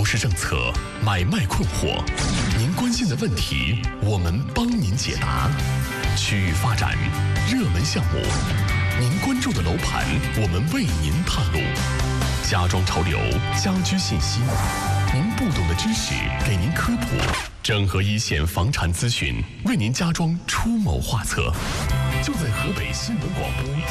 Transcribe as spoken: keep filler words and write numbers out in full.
市政策，买卖困惑，您关心的问题，我们帮您解答。区域发展，热门项目，您关注的楼盘，我们为您探路。家装潮流，家居信息，您不懂的知识给您科普。整合一线房产咨询，为您家装出谋划策。就在河北新闻广播。